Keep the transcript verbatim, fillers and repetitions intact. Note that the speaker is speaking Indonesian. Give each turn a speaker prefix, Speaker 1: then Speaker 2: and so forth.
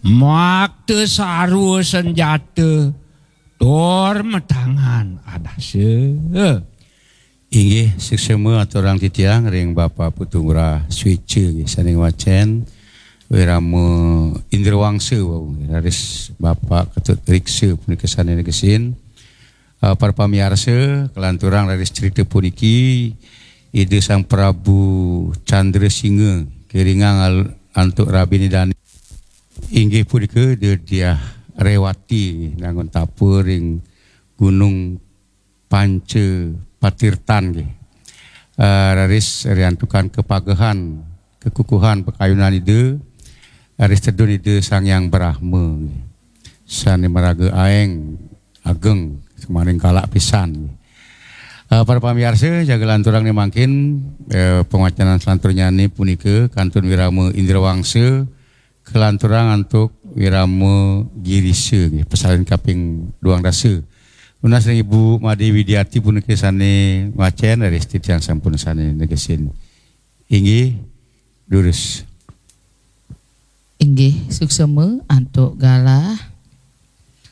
Speaker 1: Makte saru senjata tor metangan ada se.
Speaker 2: Inggih seksema aturang titiang ring Bapak Putungra Switche saning wacen wirama Indrawangsa wau raris Bapak Ketut Riksa punika sanes gesin. Uh, para pamiarsa kelanturang raris cerita puniki ide Sang Prabu Chandra Singa keringang antuk Rabini Dani inggih punika dia, dia rewati nangon tapur ring Gunung Panca Patirtan nggih. Uh, raris riantukan kepagehan kekukuhan pekayunan ide raris tedun ide Sang Yang Brahma sane maraga aeng ageng semaring kalak pisan. Uh, para pamirsa jaga lanturang mangkin uh, pengacanan selanturnya ini punika kantun wirama Indrawangsa kelanturang untuk wirama Girisa pesalin kaping duang dasa. Unas Ibu Made Widiati punika sane macen dari yang sampun sane negesin. Inggih durus.
Speaker 3: Inggih suksema antuk galah